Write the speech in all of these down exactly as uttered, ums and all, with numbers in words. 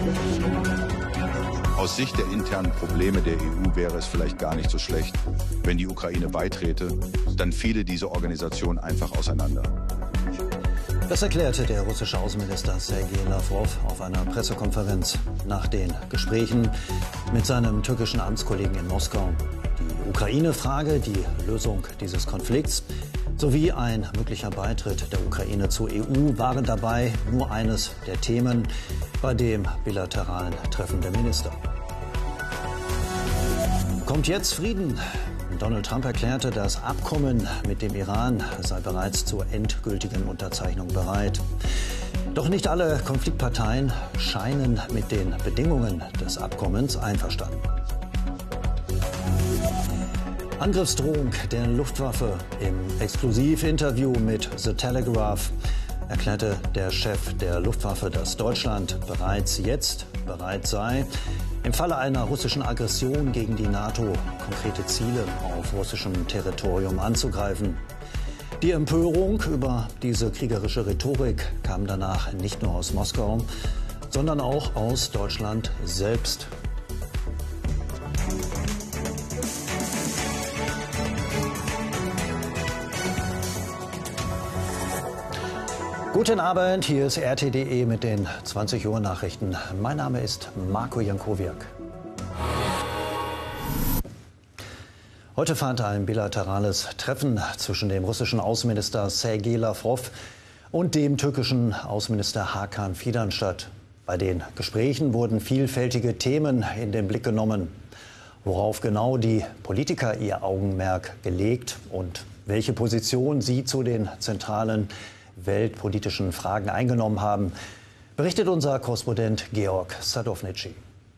Aus Sicht der internen Probleme der E U wäre es vielleicht gar nicht so schlecht, wenn die Ukraine beitrete, dann fiele diese Organisation einfach auseinander. Das erklärte der russische Außenminister Sergei Lavrov auf einer Pressekonferenz nach den Gesprächen mit seinem türkischen Amtskollegen in Moskau. Die Ukraine-Frage, die Lösung dieses Konflikts sowie ein möglicher Beitritt der Ukraine zur E U waren dabei nur eines der Themen bei dem bilateralen Treffen der Minister. Kommt jetzt Frieden? Donald Trump erklärte, das Abkommen mit dem Iran sei bereits zur endgültigen Unterzeichnung bereit. Doch nicht alle Konfliktparteien scheinen mit den Bedingungen des Abkommens einverstanden. Angriffsdrohung der Luftwaffe. Im Exklusivinterview mit The Telegraph erklärte der Chef der Luftwaffe, dass Deutschland bereits jetzt bereit sei, im Falle einer russischen Aggression gegen die NATO konkrete Ziele auf russischem Territorium anzugreifen. Die Empörung über diese kriegerische Rhetorik kam danach nicht nur aus Moskau, sondern auch aus Deutschland selbst. Guten Abend, hier ist R T punkt D E mit den zwanzig Uhr Nachrichten. Mein Name ist Marco Jankowiak. Heute fand ein bilaterales Treffen zwischen dem russischen Außenminister Sergei Lavrov und dem türkischen Außenminister Hakan Fidan statt. Bei den Gesprächen wurden vielfältige Themen in den Blick genommen. Worauf genau die Politiker ihr Augenmerk gelegt und welche Position sie zu den zentralen weltpolitischen Fragen eingenommen haben, berichtet unser Korrespondent Georg Sadovnici.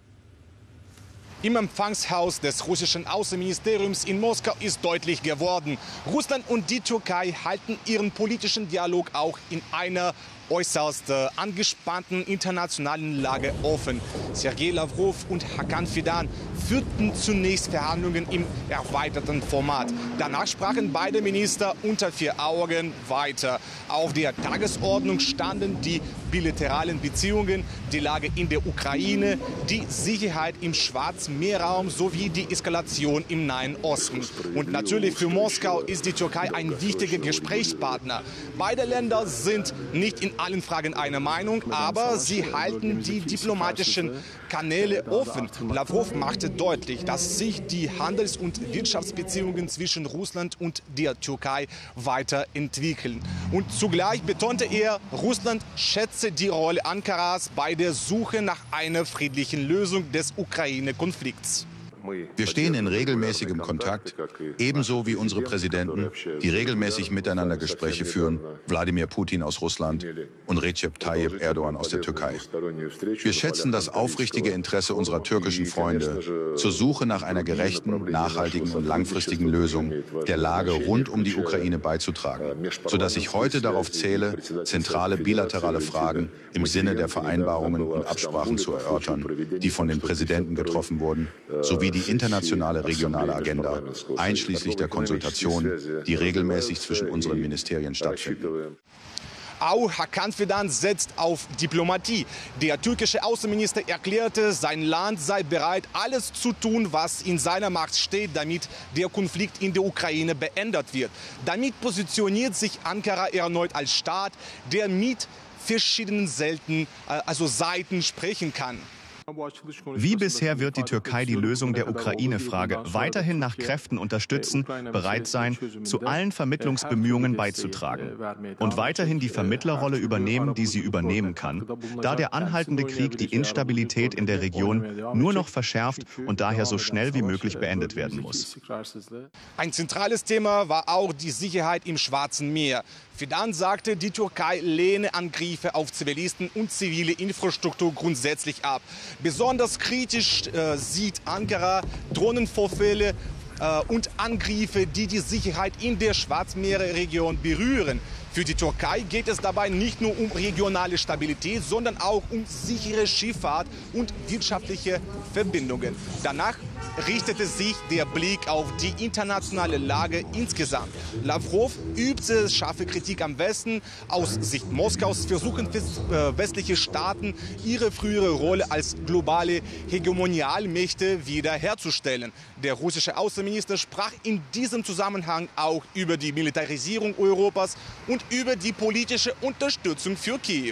Im Empfangshaus des russischen Außenministeriums in Moskau ist deutlich geworden, Russland und die Türkei halten ihren politischen Dialog auch in einer äußerst äh, angespannten internationalen Lage offen. Sergei Lavrov und Hakan Fidan führten zunächst Verhandlungen im erweiterten Format. Danach sprachen beide Minister unter vier Augen weiter. Auf der Tagesordnung standen die bilateralen Beziehungen, die Lage in der Ukraine, die Sicherheit im Schwarzmeerraum sowie die Eskalation im Nahen Osten. Und natürlich für Moskau ist die Türkei ein wichtiger Gesprächspartner. Beide Länder sind nicht in allen Fragen einer Meinung, aber sie halten die diplomatischen Kanäle offen. Lavrov machte deutlich, dass sich die Handels- und Wirtschaftsbeziehungen zwischen Russland und der Türkei weiterentwickeln. Und zugleich betonte er, Russland schätze die Rolle Ankaras bei der Suche nach einer friedlichen Lösung des Ukraine-Konflikts. Wir stehen in regelmäßigem Kontakt, ebenso wie unsere Präsidenten, die regelmäßig miteinander Gespräche führen, Wladimir Putin aus Russland und Recep Tayyip Erdogan aus der Türkei. Wir schätzen das aufrichtige Interesse unserer türkischen Freunde zur Suche nach einer gerechten, nachhaltigen und langfristigen Lösung der Lage rund um die Ukraine beizutragen, sodass ich heute darauf zähle, zentrale bilaterale Fragen im Sinne der Vereinbarungen und Absprachen zu erörtern, die von den Präsidenten getroffen wurden, sowie die internationale regionale Agenda, einschließlich der Konsultationen, die regelmäßig zwischen unseren Ministerien stattfinden. Auch Hakan Fidan setzt auf Diplomatie. Der türkische Außenminister erklärte, sein Land sei bereit, alles zu tun, was in seiner Macht steht, damit der Konflikt in der Ukraine beendet wird. Damit positioniert sich Ankara erneut als Staat, der mit verschiedenen selten, also Seiten sprechen kann. Wie bisher wird die Türkei die Lösung der Ukraine-Frage weiterhin nach Kräften unterstützen, bereit sein, zu allen Vermittlungsbemühungen beizutragen und weiterhin die Vermittlerrolle übernehmen, die sie übernehmen kann, da der anhaltende Krieg die Instabilität in der Region nur noch verschärft und daher so schnell wie möglich beendet werden muss. Ein zentrales Thema war auch die Sicherheit im Schwarzen Meer. Fidan sagte, die Türkei lehne Angriffe auf Zivilisten und zivile Infrastruktur grundsätzlich ab. Besonders kritisch äh, sieht Ankara Drohnenvorfälle äh, und Angriffe, die die Sicherheit in der Schwarzmeerregion berühren. Für die Türkei geht es dabei nicht nur um regionale Stabilität, sondern auch um sichere Schifffahrt und wirtschaftliche Verbindungen. Danach richtete sich der Blick auf die internationale Lage insgesamt. Lavrov übte scharfe Kritik am Westen. Aus Sicht Moskaus versuchen westliche Staaten, ihre frühere Rolle als globale Hegemonialmächte wiederherzustellen. Der russische Außenminister sprach in diesem Zusammenhang auch über die Militarisierung Europas und über die politische Unterstützung für Kiew.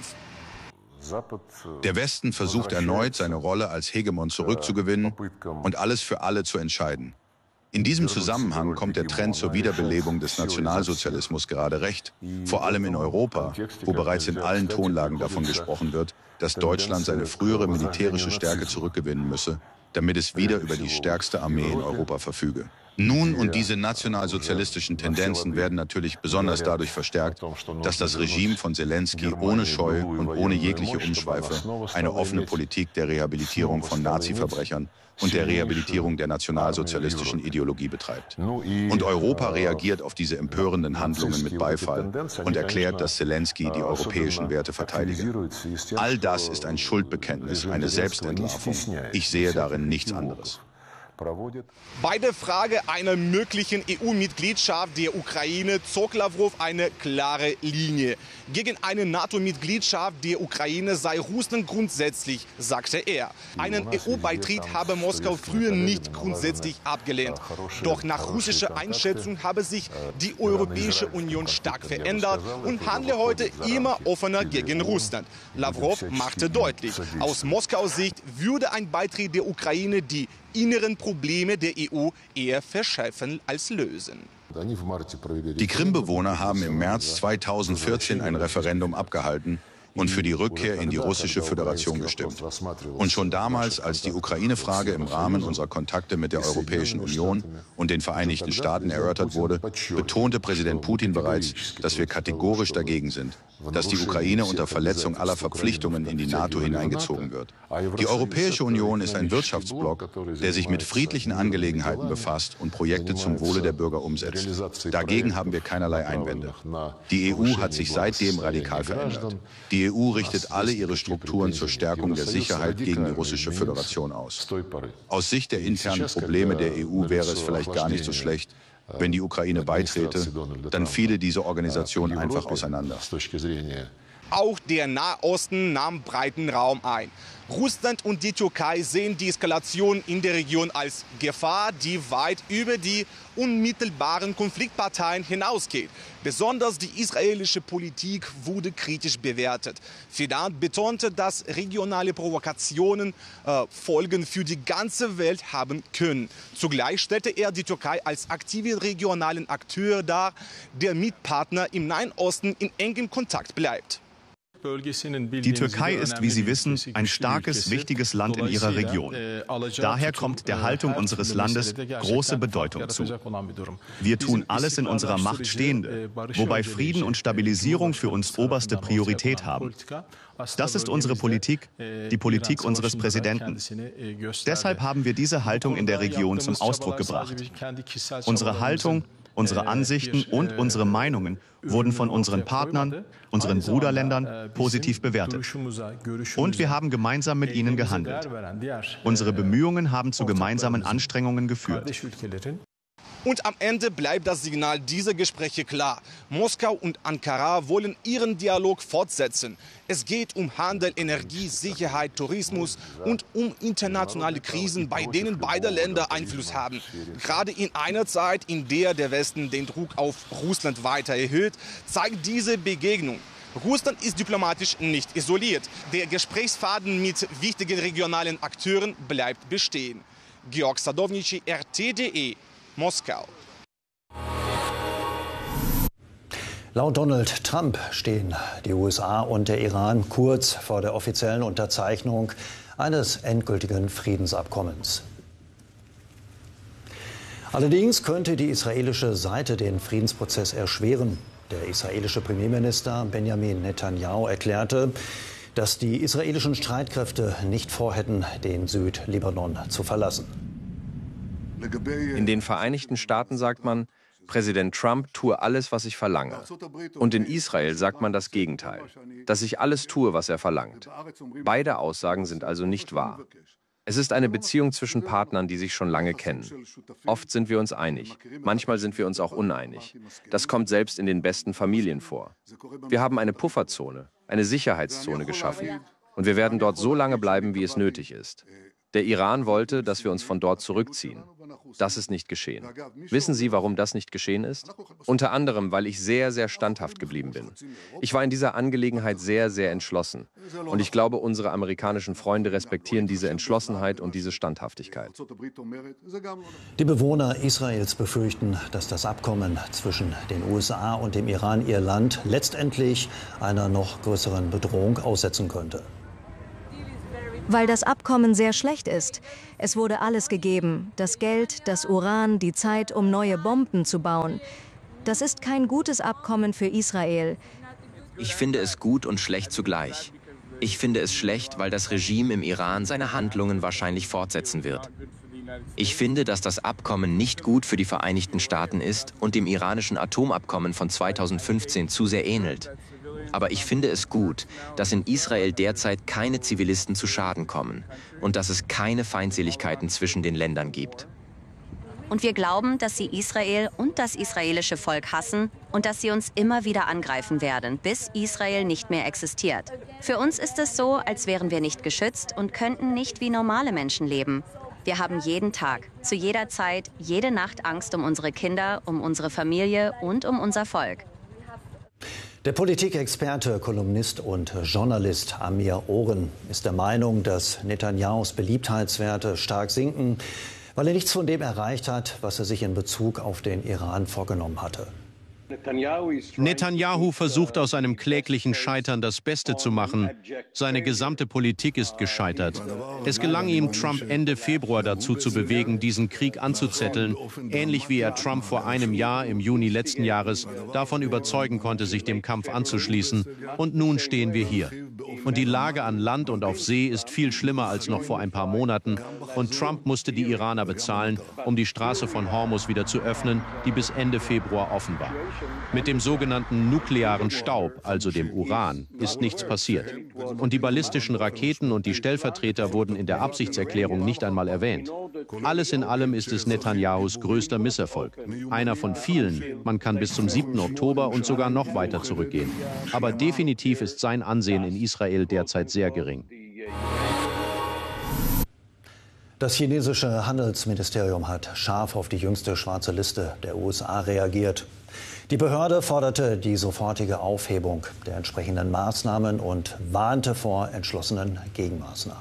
Der Westen versucht erneut, seine Rolle als Hegemon zurückzugewinnen und alles für alle zu entscheiden. In diesem Zusammenhang kommt der Trend zur Wiederbelebung des Nationalsozialismus gerade recht, vor allem in Europa, wo bereits in allen Tonlagen davon gesprochen wird, dass Deutschland seine frühere militärische Stärke zurückgewinnen müsse, damit es wieder über die stärkste Armee in Europa verfüge. Nun, und diese nationalsozialistischen Tendenzen werden natürlich besonders dadurch verstärkt, dass das Regime von Zelensky ohne Scheu und ohne jegliche Umschweife eine offene Politik der Rehabilitierung von Nazi-Verbrechern und der Rehabilitierung der nationalsozialistischen Ideologie betreibt. Und Europa reagiert auf diese empörenden Handlungen mit Beifall und erklärt, dass Zelensky die europäischen Werte verteidige. All das ist ein Schuldbekenntnis, eine Selbstentlarvung. Ich sehe darin nichts anderes. Bei der Frage einer möglichen E U-Mitgliedschaft der Ukraine zog Lavrov eine klare Linie. Gegen eine NATO-Mitgliedschaft der Ukraine sei Russland grundsätzlich, sagte er. Einen E U-Beitritt habe Moskau früher nicht grundsätzlich abgelehnt. Doch nach russischer Einschätzung habe sich die Europäische Union stark verändert und handle heute immer offener gegen Russland. Lavrov machte deutlich, aus Moskaus Sicht würde ein Beitritt der Ukraine die inneren Probleme der E U eher verschärfen als lösen. Die Krim-Bewohner haben im März zweitausendvierzehn ein Referendum abgehalten und für die Rückkehr in die russische Föderation gestimmt. Und schon damals, als die Ukraine-Frage im Rahmen unserer Kontakte mit der Europäischen Union und den Vereinigten Staaten erörtert wurde, betonte Präsident Putin bereits, dass wir kategorisch dagegen sind, dass die Ukraine unter Verletzung aller Verpflichtungen in die NATO hineingezogen wird. Die Europäische Union ist ein Wirtschaftsblock, der sich mit friedlichen Angelegenheiten befasst und Projekte zum Wohle der Bürger umsetzt. Dagegen haben wir keinerlei Einwände. Die E U hat sich seitdem radikal verändert. Die E U richtet alle ihre Strukturen zur Stärkung der Sicherheit gegen die russische Föderation aus. Aus Sicht der internen Probleme der E U wäre es vielleicht gar nicht so schlecht, wenn die Ukraine beitrete, dann fiele diese Organisation einfach auseinander. Auch der Nahosten nahm breiten Raum ein. Russland und die Türkei sehen die Eskalation in der Region als Gefahr, die weit über die unmittelbaren Konfliktparteien hinausgeht. Besonders die israelische Politik wurde kritisch bewertet. Fidan betonte, dass regionale Provokationen äh, Folgen für die ganze Welt haben können. Zugleich stellte er die Türkei als aktiven regionalen Akteur dar, der mit Partner im Nahen Osten in engem Kontakt bleibt. Die Türkei ist, wie Sie wissen, ein starkes, wichtiges Land in ihrer Region. Daher kommt der Haltung unseres Landes große Bedeutung zu. Wir tun alles in unserer Macht Stehende, wobei Frieden und Stabilisierung für uns oberste Priorität haben. Das ist unsere Politik, die Politik unseres Präsidenten. Deshalb haben wir diese Haltung in der Region zum Ausdruck gebracht. Unsere Haltung, unsere Ansichten und unsere Meinungen wurden von unseren Partnern, unseren Bruderländern positiv bewertet. Und wir haben gemeinsam mit ihnen gehandelt. Unsere Bemühungen haben zu gemeinsamen Anstrengungen geführt. Und am Ende bleibt das Signal dieser Gespräche klar. Moskau und Ankara wollen ihren Dialog fortsetzen. Es geht um Handel, Energie, Sicherheit, Tourismus und um internationale Krisen, bei denen beide Länder Einfluss haben. Gerade in einer Zeit, in der der Westen den Druck auf Russland weiter erhöht, zeigt diese Begegnung: Russland ist diplomatisch nicht isoliert. Der Gesprächsfaden mit wichtigen regionalen Akteuren bleibt bestehen. Georg Sadownici, R T D E, Moskau. Laut Donald Trump stehen die U S A und der Iran kurz vor der offiziellen Unterzeichnung eines endgültigen Friedensabkommens. Allerdings könnte die israelische Seite den Friedensprozess erschweren. Der israelische Premierminister Benjamin Netanyahu erklärte, dass die israelischen Streitkräfte nicht vorhätten, den Südlibanon zu verlassen. In den Vereinigten Staaten sagt man, Präsident Trump tue alles, was ich verlange. Und in Israel sagt man das Gegenteil, dass ich alles tue, was er verlangt. Beide Aussagen sind also nicht wahr. Es ist eine Beziehung zwischen Partnern, die sich schon lange kennen. Oft sind wir uns einig, manchmal sind wir uns auch uneinig. Das kommt selbst in den besten Familien vor. Wir haben eine Pufferzone, eine Sicherheitszone geschaffen. Und wir werden dort so lange bleiben, wie es nötig ist. Der Iran wollte, dass wir uns von dort zurückziehen. Das ist nicht geschehen. Wissen Sie, warum das nicht geschehen ist? Unter anderem, weil ich sehr, sehr standhaft geblieben bin. Ich war in dieser Angelegenheit sehr, sehr entschlossen. Und ich glaube, unsere amerikanischen Freunde respektieren diese Entschlossenheit und diese Standhaftigkeit. Die Bewohner Israels befürchten, dass das Abkommen zwischen den U S A und dem Iran ihr Land letztendlich einer noch größeren Bedrohung aussetzen könnte. Weil das Abkommen sehr schlecht ist. Es wurde alles gegeben. Das Geld, das Uran, die Zeit, um neue Bomben zu bauen. Das ist kein gutes Abkommen für Israel. Ich finde es gut und schlecht zugleich. Ich finde es schlecht, weil das Regime im Iran seine Handlungen wahrscheinlich fortsetzen wird. Ich finde, dass das Abkommen nicht gut für die Vereinigten Staaten ist und dem iranischen Atomabkommen von zweitausendfünfzehn zu sehr ähnelt. Aber ich finde es gut, dass in Israel derzeit keine Zivilisten zu Schaden kommen und dass es keine Feindseligkeiten zwischen den Ländern gibt. Und wir glauben, dass sie Israel und das israelische Volk hassen und dass sie uns immer wieder angreifen werden, bis Israel nicht mehr existiert. Für uns ist es so, als wären wir nicht geschützt und könnten nicht wie normale Menschen leben. Wir haben jeden Tag, zu jeder Zeit, jede Nacht Angst um unsere Kinder, um unsere Familie und um unser Volk. Der Politikexperte, Kolumnist und Journalist Amir Oren ist der Meinung, dass Netanyahus Beliebtheitswerte stark sinken, weil er nichts von dem erreicht hat, was er sich in Bezug auf den Iran vorgenommen hatte. Netanyahu versucht aus einem kläglichen Scheitern das Beste zu machen. Seine gesamte Politik ist gescheitert. Es gelang ihm, Trump Ende Februar dazu zu bewegen, diesen Krieg anzuzetteln, ähnlich wie er Trump vor einem Jahr, im Juni letzten Jahres, davon überzeugen konnte, sich dem Kampf anzuschließen. Und nun stehen wir hier. Und die Lage an Land und auf See ist viel schlimmer als noch vor ein paar Monaten. Und Trump musste die Iraner bezahlen, um die Straße von Hormuz wieder zu öffnen, die bis Ende Februar offen war. Mit dem sogenannten nuklearen Staub, also dem Uran, ist nichts passiert. Und die ballistischen Raketen und die Stellvertreter wurden in der Absichtserklärung nicht einmal erwähnt. Alles in allem ist es Netanyahus größter Misserfolg. Einer von vielen. Man kann bis zum siebten Oktober und sogar noch weiter zurückgehen. Aber definitiv ist sein Ansehen in Israel derzeit sehr gering. Das chinesische Handelsministerium hat scharf auf die jüngste schwarze Liste der U S A reagiert. Die Behörde forderte die sofortige Aufhebung der entsprechenden Maßnahmen und warnte vor entschlossenen Gegenmaßnahmen.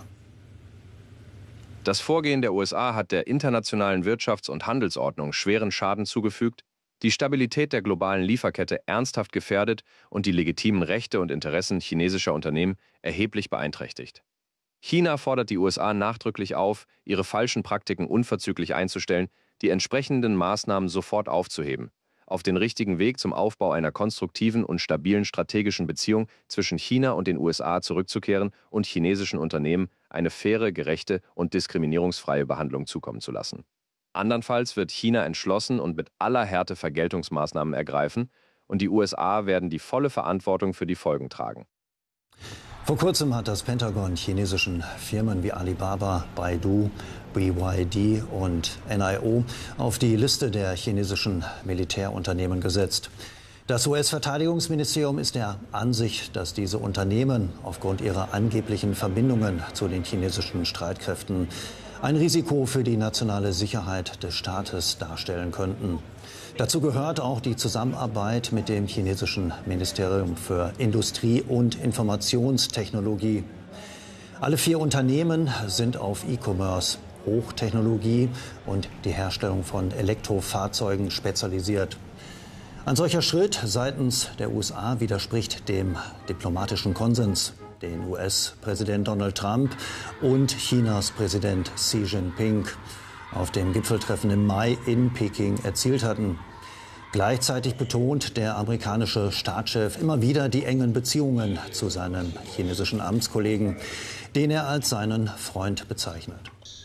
Das Vorgehen der U S A hat der internationalen Wirtschafts- und Handelsordnung schweren Schaden zugefügt, die Stabilität der globalen Lieferkette ernsthaft gefährdet und die legitimen Rechte und Interessen chinesischer Unternehmen erheblich beeinträchtigt. China fordert die U S A nachdrücklich auf, ihre falschen Praktiken unverzüglich einzustellen, die entsprechenden Maßnahmen sofort aufzuheben, auf den richtigen Weg zum Aufbau einer konstruktiven und stabilen strategischen Beziehung zwischen China und den U S A zurückzukehren und chinesischen Unternehmen eine faire, gerechte und diskriminierungsfreie Behandlung zukommen zu lassen. Andernfalls wird China entschlossen und mit aller Härte Vergeltungsmaßnahmen ergreifen und die U S A werden die volle Verantwortung für die Folgen tragen. Vor kurzem hat das Pentagon chinesischen Firmen wie Alibaba, Baidu, B Y D und N I O auf die Liste der chinesischen Militärunternehmen gesetzt. Das U S-Verteidigungsministerium ist der Ansicht, dass diese Unternehmen aufgrund ihrer angeblichen Verbindungen zu den chinesischen Streitkräften ein Risiko für die nationale Sicherheit des Staates darstellen könnten. Dazu gehört auch die Zusammenarbeit mit dem chinesischen Ministerium für Industrie und Informationstechnologie. Alle vier Unternehmen sind auf E-Commerce, Hochtechnologie und die Herstellung von Elektrofahrzeugen spezialisiert. Ein solcher Schritt seitens der U S A widerspricht dem diplomatischen Konsens, den U S-Präsident Donald Trump und Chinas Präsident Xi Jinping auf dem Gipfeltreffen im Mai in Peking erzielt hatten. Gleichzeitig betont der amerikanische Staatschef immer wieder die engen Beziehungen zu seinen chinesischen Amtskollegen, den er als seinen Freund bezeichnet.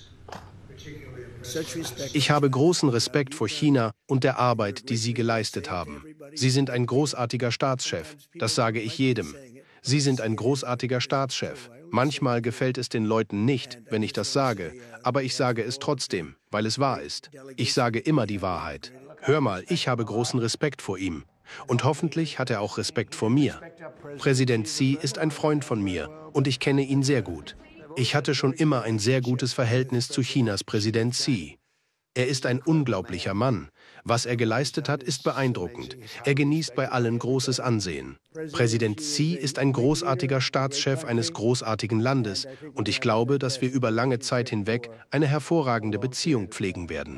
Ich habe großen Respekt vor China und der Arbeit, die Sie geleistet haben. Sie sind ein großartiger Staatschef, das sage ich jedem. Sie sind ein großartiger Staatschef. Manchmal gefällt es den Leuten nicht, wenn ich das sage, aber ich sage es trotzdem, weil es wahr ist. Ich sage immer die Wahrheit. Hör mal, ich habe großen Respekt vor ihm. Und hoffentlich hat er auch Respekt vor mir. Präsident Xi ist ein Freund von mir und ich kenne ihn sehr gut. Ich hatte schon immer ein sehr gutes Verhältnis zu Chinas Präsident Xi. Er ist ein unglaublicher Mann. Was er geleistet hat, ist beeindruckend. Er genießt bei allen großes Ansehen. Präsident Xi ist ein großartiger Staatschef eines großartigen Landes. Und ich glaube, dass wir über lange Zeit hinweg eine hervorragende Beziehung pflegen werden.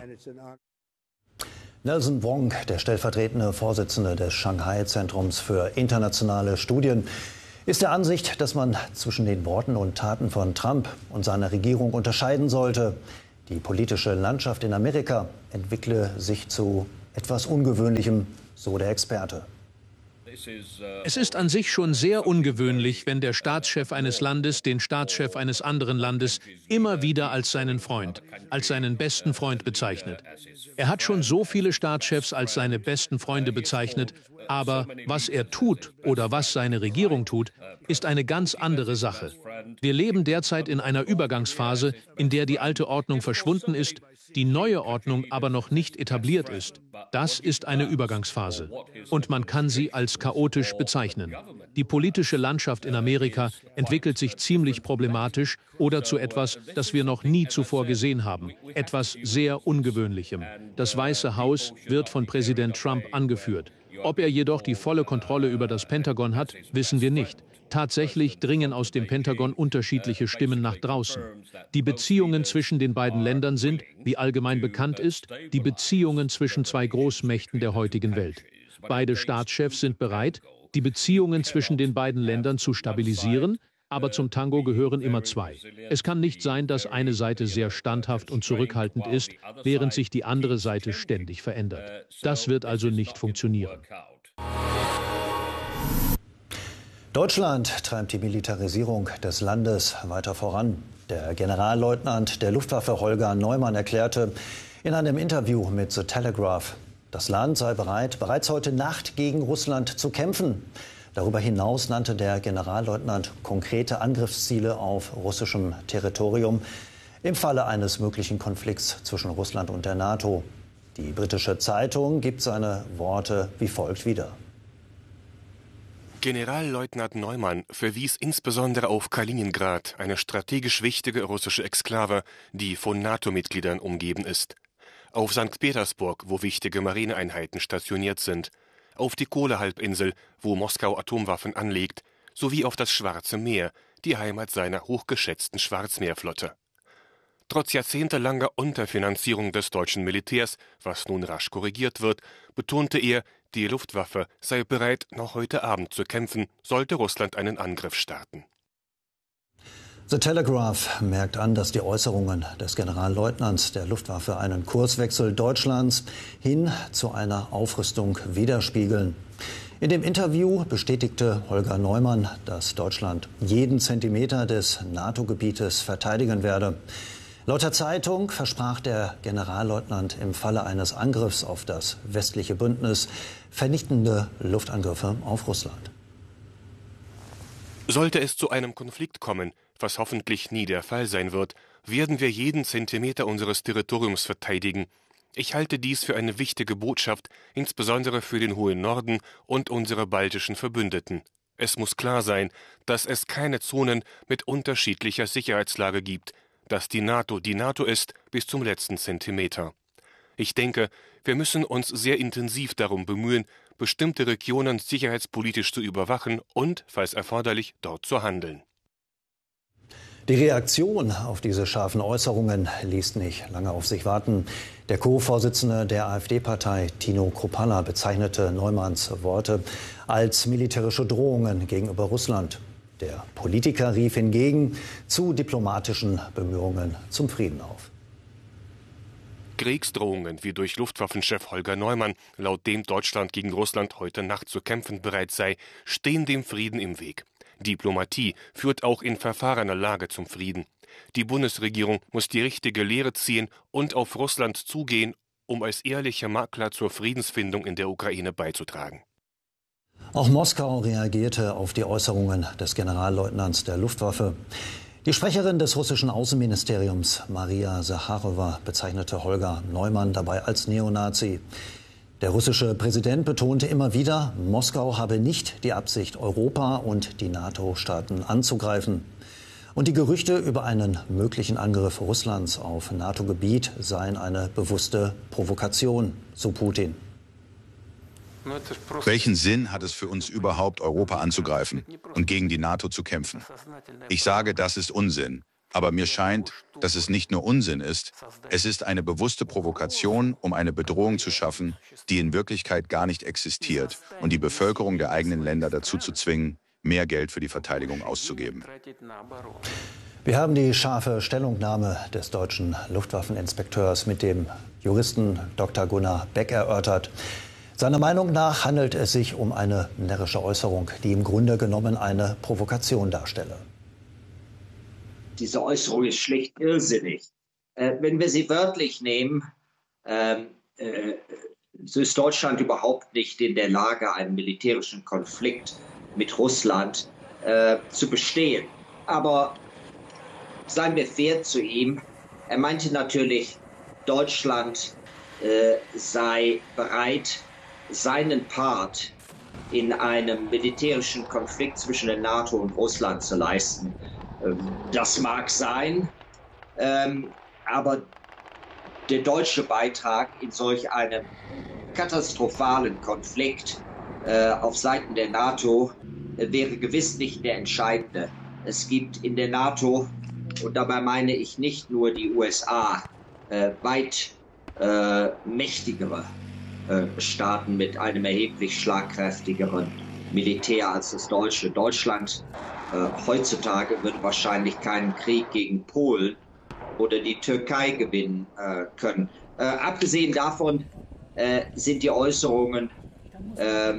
Nelson Wong, der stellvertretende Vorsitzende des Shanghai-Zentrums für internationale Studien, ist der Ansicht, dass man zwischen den Worten und Taten von Trump und seiner Regierung unterscheiden sollte. Die politische Landschaft in Amerika entwickle sich zu etwas Ungewöhnlichem, so der Experte. Es ist an sich schon sehr ungewöhnlich, wenn der Staatschef eines Landes den Staatschef eines anderen Landes immer wieder als seinen Freund, als seinen besten Freund bezeichnet. Er hat schon so viele Staatschefs als seine besten Freunde bezeichnet, aber was er tut oder was seine Regierung tut, ist eine ganz andere Sache. Wir leben derzeit in einer Übergangsphase, in der die alte Ordnung verschwunden ist, die neue Ordnung aber noch nicht etabliert ist. Das ist eine Übergangsphase. Und man kann sie als chaotisch bezeichnen. Die politische Landschaft in Amerika entwickelt sich ziemlich problematisch oder zu etwas, das wir noch nie zuvor gesehen haben. Etwas sehr Ungewöhnlichem. Das Weiße Haus wird von Präsident Trump angeführt. Ob er jedoch die volle Kontrolle über das Pentagon hat, wissen wir nicht. Tatsächlich dringen aus dem Pentagon unterschiedliche Stimmen nach draußen. Die Beziehungen zwischen den beiden Ländern sind, wie allgemein bekannt ist, die Beziehungen zwischen zwei Großmächten der heutigen Welt. Beide Staatschefs sind bereit, die Beziehungen zwischen den beiden Ländern zu stabilisieren, aber zum Tango gehören immer zwei. Es kann nicht sein, dass eine Seite sehr standhaft und zurückhaltend ist, während sich die andere Seite ständig verändert. Das wird also nicht funktionieren. Deutschland treibt die Militarisierung des Landes weiter voran. Der Generalleutnant der Luftwaffe Holger Neumann erklärte in einem Interview mit The Telegraph, das Land sei bereit, bereits heute Nacht gegen Russland zu kämpfen. Darüber hinaus nannte der Generalleutnant konkrete Angriffsziele auf russischem Territorium im Falle eines möglichen Konflikts zwischen Russland und der NATO. Die britische Zeitung gibt seine Worte wie folgt wieder. Generalleutnant Neumann verwies insbesondere auf Kaliningrad, eine strategisch wichtige russische Exklave, die von NATO-Mitgliedern umgeben ist. Auf Sankt Petersburg, wo wichtige Marineeinheiten stationiert sind. Auf die Kola-Halbinsel, wo Moskau Atomwaffen anlegt, sowie auf das Schwarze Meer, die Heimat seiner hochgeschätzten Schwarzmeerflotte. Trotz jahrzehntelanger Unterfinanzierung des deutschen Militärs, was nun rasch korrigiert wird, betonte er, die Luftwaffe sei bereit, noch heute Abend zu kämpfen, sollte Russland einen Angriff starten. The Telegraph merkt an, dass die Äußerungen des Generalleutnants der Luftwaffe einen Kurswechsel Deutschlands hin zu einer Aufrüstung widerspiegeln. In dem Interview bestätigte Holger Neumann, dass Deutschland jeden Zentimeter des NATO-Gebietes verteidigen werde. Laut der Zeitung versprach der Generalleutnant im Falle eines Angriffs auf das westliche Bündnis vernichtende Luftangriffe auf Russland. Sollte es zu einem Konflikt kommen, was hoffentlich nie der Fall sein wird, werden wir jeden Zentimeter unseres Territoriums verteidigen. Ich halte dies für eine wichtige Botschaft, insbesondere für den hohen Norden und unsere baltischen Verbündeten. Es muss klar sein, dass es keine Zonen mit unterschiedlicher Sicherheitslage gibt, dass die NATO die NATO ist bis zum letzten Zentimeter. Ich denke, wir müssen uns sehr intensiv darum bemühen, bestimmte Regionen sicherheitspolitisch zu überwachen und, falls erforderlich, dort zu handeln. Die Reaktion auf diese scharfen Äußerungen ließ nicht lange auf sich warten. Der Co-Vorsitzende der AfD-Partei, Tino Kruppalla, bezeichnete Neumanns Worte als militärische Drohungen gegenüber Russland. Der Politiker rief hingegen zu diplomatischen Bemühungen zum Frieden auf. Kriegsdrohungen wie durch Luftwaffenchef Holger Neumann, laut dem Deutschland gegen Russland heute Nacht zu kämpfen bereit sei, stehen dem Frieden im Weg. Diplomatie führt auch in verfahrener Lage zum Frieden. Die Bundesregierung muss die richtige Lehre ziehen und auf Russland zugehen, um als ehrlicher Makler zur Friedensfindung in der Ukraine beizutragen. Auch Moskau reagierte auf die Äußerungen des Generalleutnants der Luftwaffe. Die Sprecherin des russischen Außenministeriums, Maria Sacharowa, bezeichnete Holger Neumann dabei als Neonazi. Der russische Präsident betonte immer wieder, Moskau habe nicht die Absicht, Europa und die NATO-Staaten anzugreifen. Und die Gerüchte über einen möglichen Angriff Russlands auf NATO-Gebiet seien eine bewusste Provokation, so Putin. Welchen Sinn hat es für uns überhaupt, Europa anzugreifen und gegen die NATO zu kämpfen? Ich sage, das ist Unsinn. Aber mir scheint, dass es nicht nur Unsinn ist, es ist eine bewusste Provokation, um eine Bedrohung zu schaffen, die in Wirklichkeit gar nicht existiert und die Bevölkerung der eigenen Länder dazu zu zwingen, mehr Geld für die Verteidigung auszugeben. Wir haben die scharfe Stellungnahme des deutschen Luftwaffeninspekteurs mit dem Juristen Doktor Gunnar Beck erörtert. Seiner Meinung nach handelt es sich um eine närrische Äußerung, die im Grunde genommen eine Provokation darstelle. Diese Äußerung ist schlicht irrsinnig. Äh, wenn wir sie wörtlich nehmen, äh, äh, so ist Deutschland überhaupt nicht in der Lage, einen militärischen Konflikt mit Russland äh, zu bestehen. Aber seien wir fair zu ihm. Er meinte natürlich, Deutschland äh, sei bereit, seinen Part in einem militärischen Konflikt zwischen der NATO und Russland zu leisten. Das mag sein, ähm, aber der deutsche Beitrag in solch einem katastrophalen Konflikt äh, auf Seiten der NATO äh, wäre gewiss nicht der entscheidende. Es gibt in der NATO, und dabei meine ich nicht nur die U S A, äh, weit äh, mächtigere äh, Staaten mit einem erheblich schlagkräftigeren Militär als das deutsche. Deutschland äh, heutzutage würde wahrscheinlich keinen Krieg gegen Polen oder die Türkei gewinnen äh, können. Äh, abgesehen davon äh, sind die Äußerungen äh,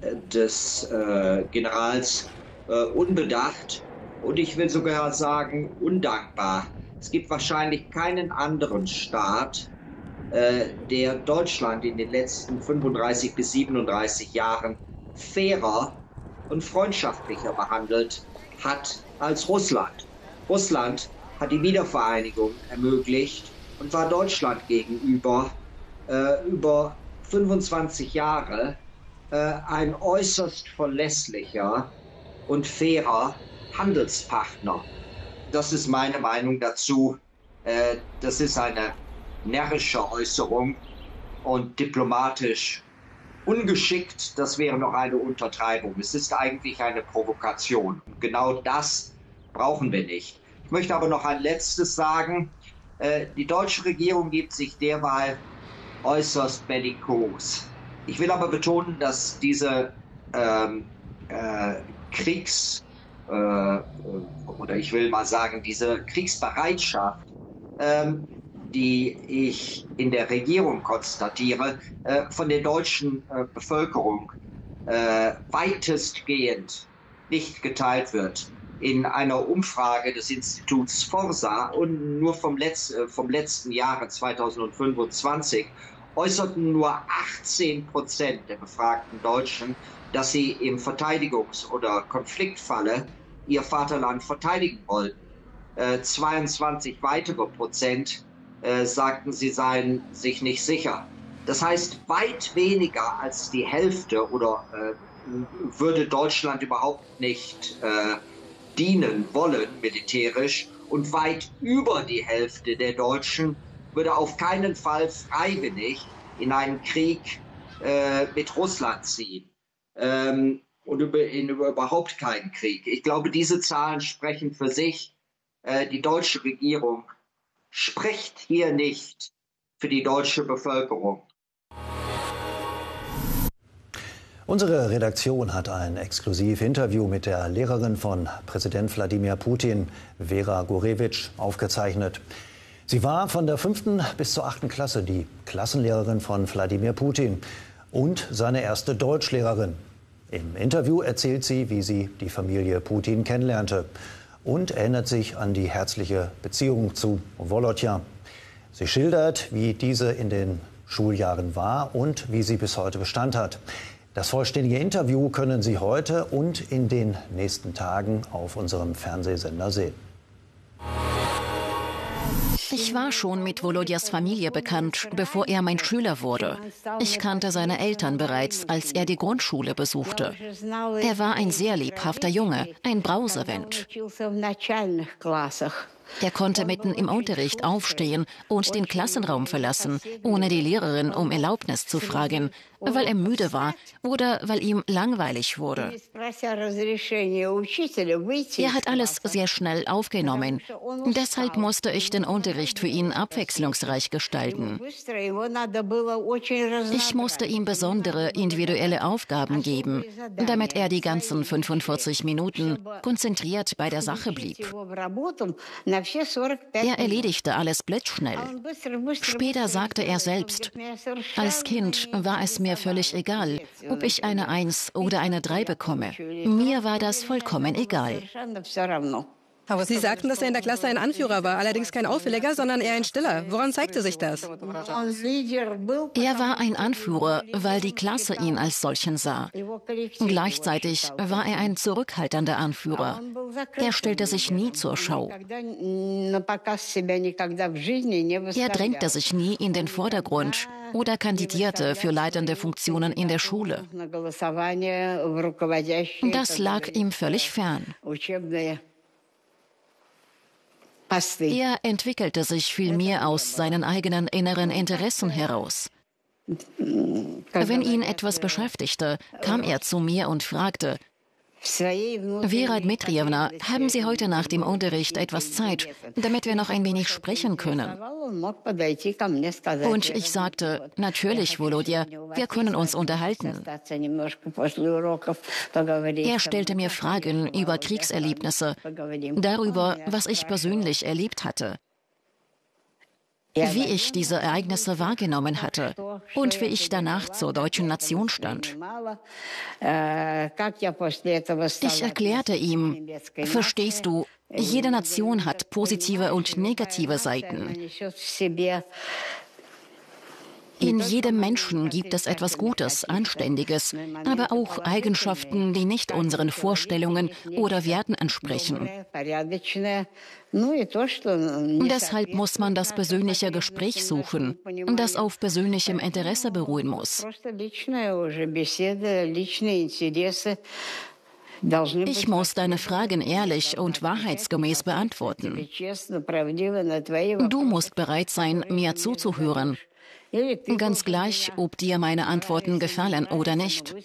des äh, Generals äh, unbedacht und ich will sogar sagen undankbar. Es gibt wahrscheinlich keinen anderen Staat, äh, der Deutschland in den letzten fünfunddreißig bis siebenunddreißig Jahren fairer und freundschaftlicher behandelt hat als Russland. Russland hat die Wiedervereinigung ermöglicht und war Deutschland gegenüber äh, über fünfundzwanzig Jahre äh, ein äußerst verlässlicher und fairer Handelspartner. Das ist meine Meinung dazu. Äh, das ist eine närrische Äußerung und diplomatisch ungeschickt, das wäre noch eine Untertreibung. Es ist eigentlich eine Provokation. Und genau das brauchen wir nicht. Ich möchte aber noch ein Letztes sagen. Äh, die deutsche Regierung gibt sich derweil äußerst bellikos. Ich will aber betonen, dass diese ähm, äh, Kriegs- äh, oder ich will mal sagen, diese Kriegsbereitschaft, ähm, die ich in der Regierung konstatiere, äh, von der deutschen äh, Bevölkerung äh, weitestgehend nicht geteilt wird. In einer Umfrage des Instituts Forsa und nur vom, Letz-, äh, vom letzten Jahre zweitausendfünfundzwanzig äußerten nur achtzehn Prozent der befragten Deutschen, dass sie im Verteidigungs- oder Konfliktfalle ihr Vaterland verteidigen wollten. Äh, zweiundzwanzig weitere Prozent äh, sagten, sie seien sich nicht sicher. Das heißt, weit weniger als die Hälfte oder äh, würde Deutschland überhaupt nicht äh, dienen wollen militärisch und weit über die Hälfte der Deutschen würde auf keinen Fall freiwillig in einen Krieg äh, mit Russland ziehen ähm, und über, in über überhaupt keinen Krieg. Ich glaube, diese Zahlen sprechen für sich. Äh, die deutsche Regierung spricht hier nicht für die deutsche Bevölkerung. Unsere Redaktion hat ein Exklusivinterview mit der Lehrerin von Präsident Wladimir Putin, Vera Gurevitsch, aufgezeichnet. Sie war von der fünften bis zur achten Klasse die Klassenlehrerin von Wladimir Putin und seine erste Deutschlehrerin. Im Interview erzählt sie, wie sie die Familie Putin kennenlernte und erinnert sich an die herzliche Beziehung zu Wolodja. Sie schildert, wie diese in den Schuljahren war und wie sie bis heute Bestand hat. Das vollständige Interview können Sie heute und in den nächsten Tagen auf unserem Fernsehsender sehen. Ich war schon mit Volodjas Familie bekannt, bevor er mein Schüler wurde. Ich kannte seine Eltern bereits, als er die Grundschule besuchte. Er war ein sehr lebhafter Junge, ein Brausewind. Er konnte mitten im Unterricht aufstehen und den Klassenraum verlassen, ohne die Lehrerin um Erlaubnis zu fragen, weil er müde war oder weil ihm langweilig wurde. Er hat alles sehr schnell aufgenommen. Deshalb musste ich den Unterricht für ihn abwechslungsreich gestalten. Ich musste ihm besondere individuelle Aufgaben geben, damit er die ganzen fünfundvierzig Minuten konzentriert bei der Sache blieb. Er erledigte alles blitzschnell. Später sagte er selbst, als Kind war es mir völlig egal, ob ich eine Eins oder eine Drei bekomme. Mir war das vollkommen egal. Sie sagten, dass er in der Klasse ein Anführer war, allerdings kein Auffälliger, sondern eher ein Stiller. Woran zeigte sich das? Er war ein Anführer, weil die Klasse ihn als solchen sah. Gleichzeitig war er ein zurückhaltender Anführer. Er stellte sich nie zur Schau. Er drängte sich nie in den Vordergrund oder kandidierte für leitende Funktionen in der Schule. Das lag ihm völlig fern. Er entwickelte sich vielmehr aus seinen eigenen inneren Interessen heraus. Wenn ihn etwas beschäftigte, kam er zu mir und fragte, Vera Dmitrijewna, haben Sie heute nach dem Unterricht etwas Zeit, damit wir noch ein wenig sprechen können? Und ich sagte, natürlich, Volodja, wir können uns unterhalten. Er stellte mir Fragen über Kriegserlebnisse, darüber, was ich persönlich erlebt hatte, wie ich diese Ereignisse wahrgenommen hatte und wie ich danach zur deutschen Nation stand. Ich erklärte ihm, verstehst du, jede Nation hat positive und negative Seiten. In jedem Menschen gibt es etwas Gutes, Anständiges, aber auch Eigenschaften, die nicht unseren Vorstellungen oder Werten entsprechen. Deshalb muss man das persönliche Gespräch suchen, das auf persönlichem Interesse beruhen muss. Ich muss deine Fragen ehrlich und wahrheitsgemäß beantworten. Du musst bereit sein, mir zuzuhören. Ganz gleich, ob dir meine Antworten gefallen oder nicht.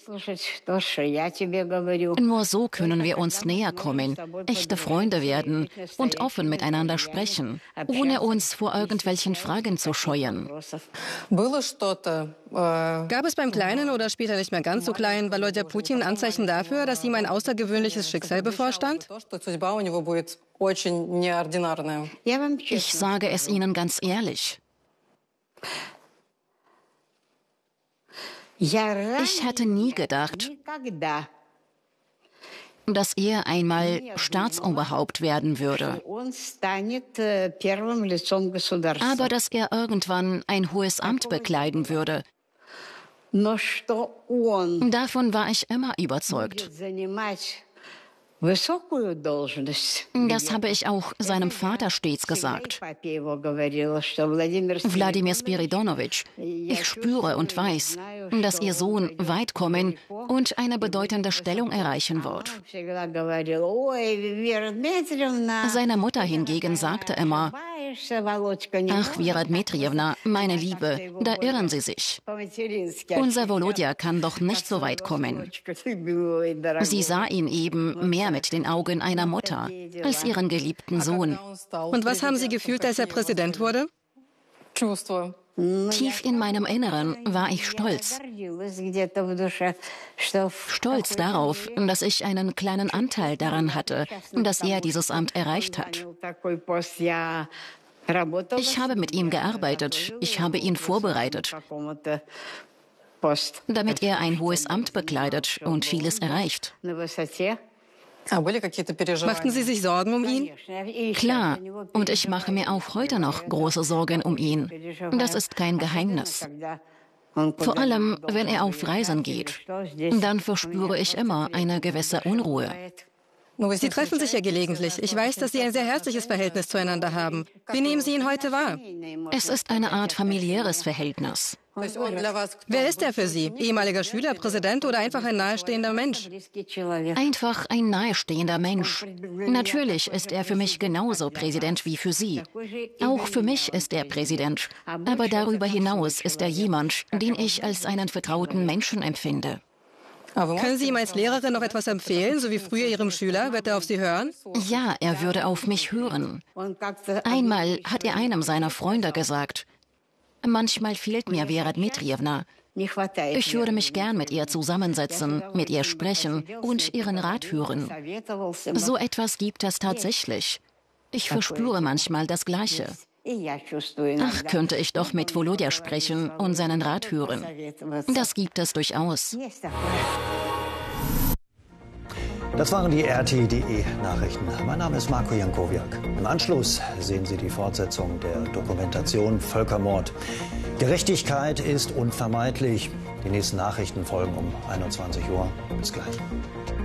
Nur so können wir uns näher kommen, echte Freunde werden und offen miteinander sprechen, ohne uns vor irgendwelchen Fragen zu scheuen. Gab es beim kleinen oder später nicht mehr ganz so kleinen Volodya Putin Anzeichen dafür, dass ihm ein außergewöhnliches Schicksal bevorstand? Ich sage es Ihnen ganz ehrlich. Ich hätte nie gedacht, dass er einmal Staatsoberhaupt werden würde. Aber dass er irgendwann ein hohes Amt bekleiden würde. Davon war ich immer überzeugt. Das habe ich auch seinem Vater stets gesagt. Wladimir Spiridonowitsch, ich spüre und weiß, dass Ihr Sohn weit kommen und eine bedeutende Stellung erreichen wird. Seine Mutter hingegen sagte immer, ach, Vera Dmitrijewna, meine Liebe, da irren Sie sich. Unser Volodja kann doch nicht so weit kommen. Sie sah ihn eben mehr mit den Augen einer Mutter als ihren geliebten Sohn. Und was haben Sie gefühlt, als er Präsident wurde? Tief in meinem Inneren war ich stolz. Stolz darauf, dass ich einen kleinen Anteil daran hatte, dass er dieses Amt erreicht hat. Ich habe mit ihm gearbeitet, ich habe ihn vorbereitet, damit er ein hohes Amt bekleidet und vieles erreicht. Machten Sie sich Sorgen um ihn? Klar, und ich mache mir auch heute noch große Sorgen um ihn. Das ist kein Geheimnis. Vor allem, wenn er auf Reisen geht. Dann verspüre ich immer eine gewisse Unruhe. Sie treffen sich ja gelegentlich. Ich weiß, dass Sie ein sehr herzliches Verhältnis zueinander haben. Wie nehmen Sie ihn heute wahr? Es ist eine Art familiäres Verhältnis. Wer ist er für Sie? Ehemaliger Schüler, Präsident oder einfach ein nahestehender Mensch? Einfach ein nahestehender Mensch. Natürlich ist er für mich genauso Präsident wie für Sie. Auch für mich ist er Präsident. Aber darüber hinaus ist er jemand, den ich als einen vertrauten Menschen empfinde. Können Sie ihm als Lehrerin noch etwas empfehlen, so wie früher Ihrem Schüler? Wird er auf Sie hören? Ja, er würde auf mich hören. Einmal hat er einem seiner Freunde gesagt, manchmal fehlt mir Vera Dmitrijewna. Ich würde mich gern mit ihr zusammensetzen, mit ihr sprechen und ihren Rat hören. So etwas gibt es tatsächlich. Ich verspüre manchmal das Gleiche. Ach, könnte ich doch mit Volodya sprechen und seinen Rat hören. Das gibt es durchaus. Das waren die R T punkt D E-Nachrichten. Mein Name ist Marco Jankowiak. Im Anschluss sehen Sie die Fortsetzung der Dokumentation Völkermord. Gerechtigkeit ist unvermeidlich. Die nächsten Nachrichten folgen um einundzwanzig Uhr. Bis gleich.